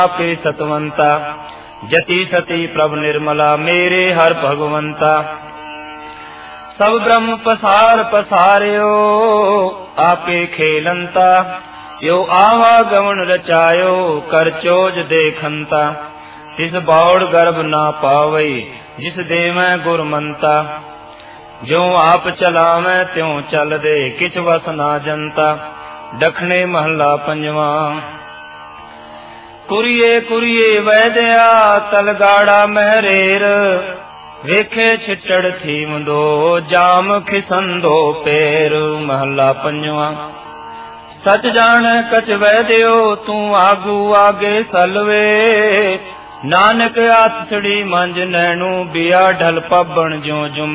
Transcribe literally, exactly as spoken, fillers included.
आपे सतवंता जति सती प्रभ निर्मला मेरे हर भगवंता। सब ब्रह्म पसार पसारियो आपे खेलंता यो आवा गवन रचायो कर चोज देखंता। तिस बाउड़ गर्भ ना पावई जिस देवै गुरमंता जो आप चलावै त्यों चल दे किछ वस ना जनता। दखने महला पंजवा। कुरिए कुरिए वैद्या तलगाड़ा महरेर वेखे छिटड़ थीम दो जाम खिसंदो पैर। महला पंजवा। सच जान कछ वैद्यो तू आगू आगे सलवे नानक आतसड़ी मंज नैनू बिया ढल पबन ज्यों जुम